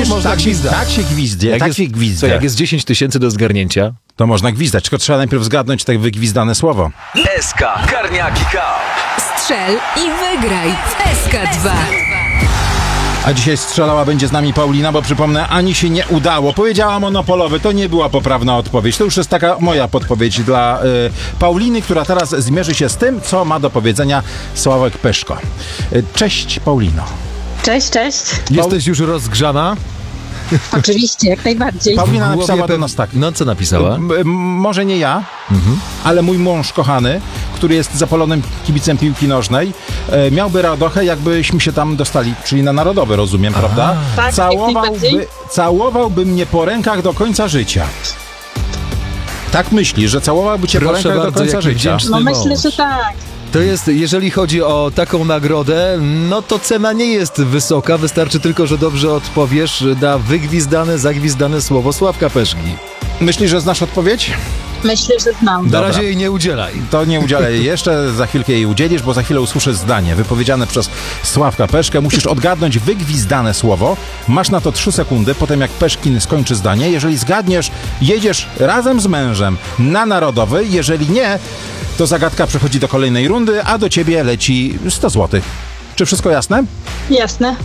widzisz, można tak się gwizdnie. Co, jak jest 10 000 do zgarnięcia? To można gwizdać, tylko trzeba najpierw zgadnąć tak wygwizdane słowo. SK Karniaki Cup. Strzel i wygraj w SK2. A dzisiaj strzelała będzie z nami Paulina, bo przypomnę, ani się nie udało. Powiedziała monopolowy, to nie była poprawna odpowiedź. To już jest taka moja podpowiedź dla Pauliny, która teraz zmierzy się z tym, co ma do powiedzenia Sławek Peszko. Cześć, Paulino. Cześć, cześć. Jesteś już rozgrzana? Oczywiście, jak najbardziej. Paulina W napisała głowie do nas tak. No, co napisała? Może nie ja, ale mój mąż kochany, który jest zapalonym kibicem piłki nożnej, miałby radochę, jakbyśmy się tam dostali, czyli na narodowy, rozumiem, prawda? Tak, Całowałby mnie po rękach do końca życia. Tak myśli, że całowałby cię po Proszę rękach do bardzo, końca jaki życia. wdzięczny No myślę, mąż. że tak. To jest, jeżeli chodzi o taką nagrodę, no to cena nie jest wysoka, wystarczy tylko, że dobrze odpowiesz na wygwizdane, zagwizdane słowo Sławka Peszki. Myślisz, że znasz odpowiedź? Myślę, że znam. Na Dobra. razie jej nie udzielaj. To nie udzielę jej jeszcze, za chwilkę jej udzielisz, bo za chwilę usłyszę zdanie wypowiedziane przez Sławka Peszkę. Musisz odgadnąć wygwizdane słowo. Masz na to 3 sekundy, potem jak Peszkin skończy zdanie. Jeżeli zgadniesz, jedziesz razem z mężem na narodowy. Jeżeli nie, to zagadka przechodzi do kolejnej rundy, a do ciebie leci 100 zł. Czy wszystko jasne? Jasne.